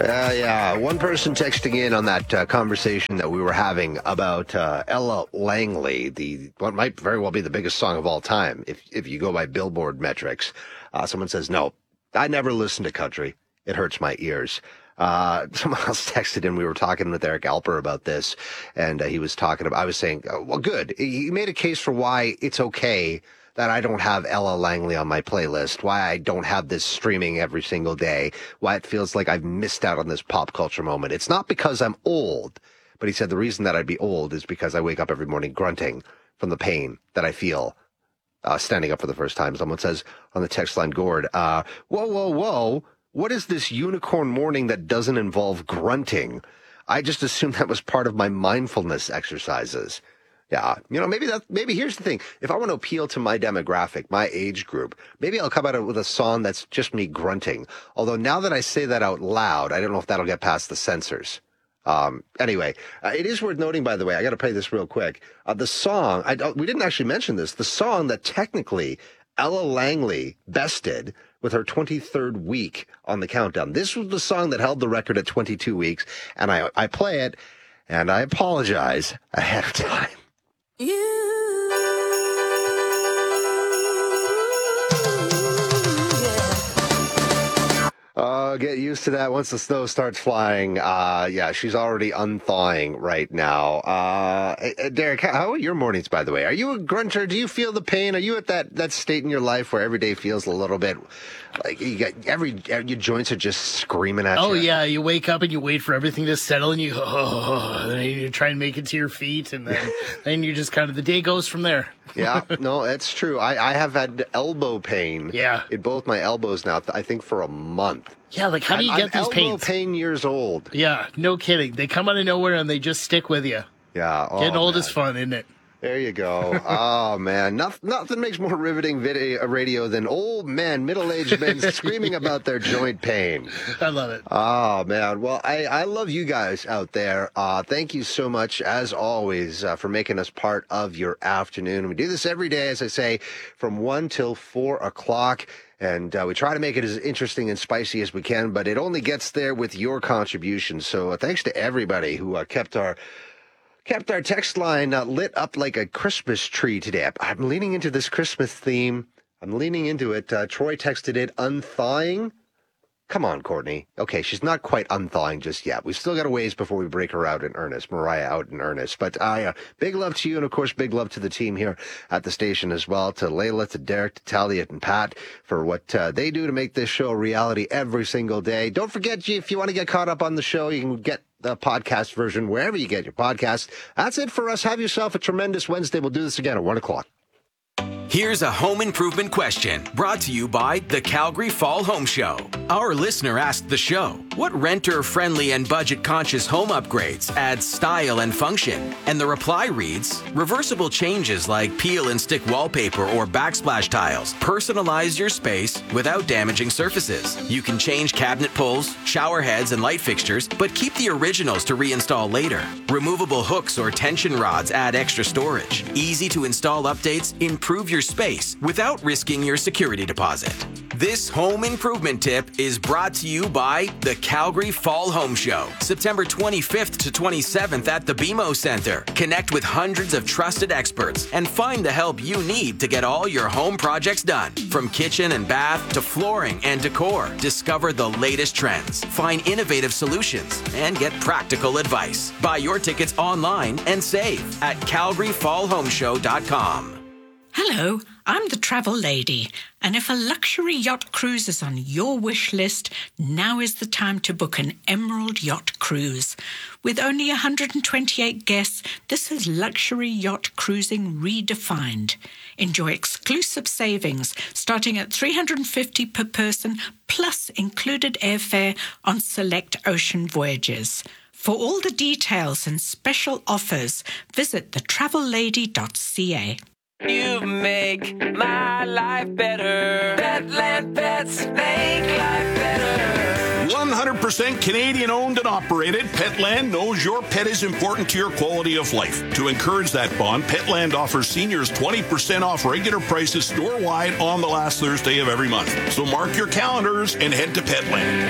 Yeah, one person texting in on that conversation that we were having about Ella Langley, what might very well be the biggest song of all time, if you go by Billboard metrics. Someone says, no, I never listen to country. It hurts my ears. Someone else texted in. We were talking with Eric Alper about this, and he was talking about, I was saying, well, good. He made a case for why it's okay that I don't have Ella Langley on my playlist, why I don't have this streaming every single day, why it feels like I've missed out on this pop culture moment. It's not because I'm old, but he said the reason that I'd be old is because I wake up every morning grunting from the pain that I feel standing up for the first time. Someone says on the text line, Gord, whoa. What is this unicorn morning that doesn't involve grunting? I just assumed that was part of my mindfulness exercises. Yeah, maybe here's the thing. If I want to appeal to my demographic, my age group, maybe I'll come out with a song that's just me grunting. Although now that I say that out loud, I don't know if that'll get past the censors. Anyway, it is worth noting, by the way, I got to play this real quick. The song, we didn't actually mention this, the song that technically Ella Langley bested with her 23rd week on the countdown. This was the song that held the record at 22 weeks, and I play it, and I apologize ahead of time. Get used to that once the snow starts flying. Yeah, she's already unthawing right now. Derek, how are your mornings, by the way? Are you a grunter? Do you feel the pain? Are you at that state in your life where every day feels a little bit like you got your joints are just screaming at you? Oh, yeah. You wake up and you wait for everything to settle and and then you try and make it to your feet and then you just the day goes from there. Yeah, no, it's true. I have had elbow pain in both my elbows now, I think for a month. Yeah, like how do you get these pains? Elbow pain years old. Yeah, no kidding. They come out of nowhere and they just stick with you. Yeah. Getting old is fun, isn't it? There you go. Oh, man. Nothing makes more riveting radio than old men, middle-aged men screaming about their joint pain. I love it. Oh, man. Well, I love you guys out there. Thank you so much, as always, for making us part of your afternoon. We do this every day, as I say, from 1 till 4 o'clock. And we try to make it as interesting and spicy as we can, but it only gets there with your contributions. So thanks to everybody who kept our text line lit up like a Christmas tree today. I'm leaning into this Christmas theme. I'm leaning into it. Troy texted it, unthawing. Come on, Courtney. Okay, she's not quite unthawing just yet. We've still got a ways before we break her out in earnest, Mariah out in earnest. But big love to you, and of course, big love to the team here at the station as well, to Layla, to Derek, to Talia, and Pat for what they do to make this show a reality every single day. Don't forget, if you want to get caught up on the show, you can get the podcast version wherever you get your podcasts. That's it for us. Have yourself a tremendous Wednesday. We'll do this again at 1 o'clock. Here's a home improvement question brought to you by the Calgary Fall Home Show. Our listener asked the show, what renter-friendly and budget-conscious home upgrades add style and function? And the reply reads, reversible changes like peel and stick wallpaper or backsplash tiles personalize your space without damaging surfaces. You can change cabinet pulls, shower heads, and light fixtures, but keep the originals to reinstall later. Removable hooks or tension rods add extra storage. Easy to install updates improve your space without risking your security deposit. This home improvement tip is brought to you by the Calgary Fall Home Show, September 25th to 27th at the BMO Center. Connect with hundreds of trusted experts and find the help you need to get all your home projects done. From kitchen and bath to flooring and decor, discover the latest trends, find innovative solutions, and get practical advice. Buy your tickets online and save at calgaryfallhomeshow.com. Hello, I'm the travel lady, and if a luxury yacht cruise is on your wish list, now is the time to book an Emerald Yacht Cruise. With only 128 guests, this is luxury yacht cruising redefined. Enjoy exclusive savings starting at $350 per person, plus included airfare on select ocean voyages. For all the details and special offers, visit thetravellady.ca. You make my life better. Petland Pets make life better. 100% Canadian owned and operated, Petland knows your pet is important to your quality of life. To encourage that bond, Petland offers seniors 20% off regular prices store-wide on the last Thursday of every month. So mark your calendars and head to Petland.